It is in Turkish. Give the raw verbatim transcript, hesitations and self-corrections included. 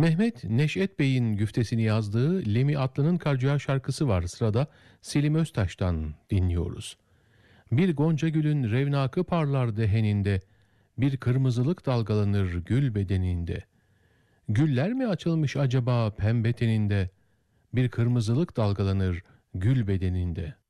Mehmet Neşet Bey'in güftesini yazdığı Lemi Atlı'nın Karciğer şarkısı var. Sırada Selim Öztaş'tan dinliyoruz. Bir gonca gülün revnakı parlar deheninde, bir kırmızılık dalgalanır gül bedeninde. Güller mi açılmış acaba pembe teninde, bir kırmızılık dalgalanır gül bedeninde.